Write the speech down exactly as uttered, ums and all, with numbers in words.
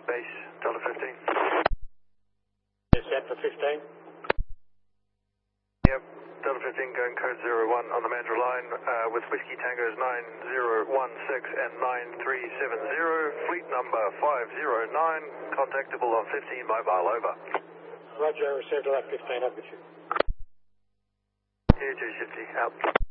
base, Delta fifteen. Set for fifteen. Yep, Delta fifteen going code zero one on the Mandra line uh, with Whiskey Tangos nine zero one six and nine three seven zero, fleet number five zero nine, contactable on fifteen mobile, over. Roger, received left fifteen, up with you. U two fifty, out.